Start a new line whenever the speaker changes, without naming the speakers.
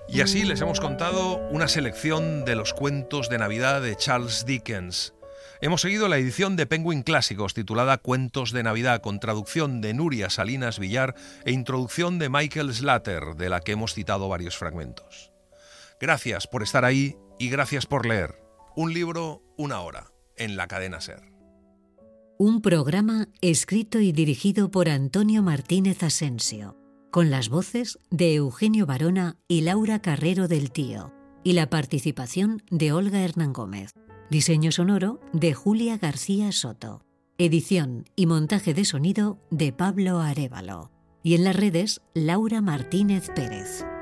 Y así les hemos contado una selección de los cuentos de Navidad de Charles Dickens. Hemos seguido la edición de Penguin Clásicos titulada Cuentos de Navidad, con traducción de Nuria Salinas Villar e introducción de Michael Slater, de la que hemos citado varios fragmentos. Gracias por estar ahí y gracias por leer. Un libro, una hora, en la cadena SER.
Un programa escrito y dirigido por Antonio Martínez Asensio, con las voces de Eugenio Barona y Laura Carrero del Tío, y la participación de Olga Hernán Gómez. Diseño sonoro de Julia García Soto. Edición y montaje de sonido de Pablo Arévalo. Y en las redes, Laura Martínez Pérez.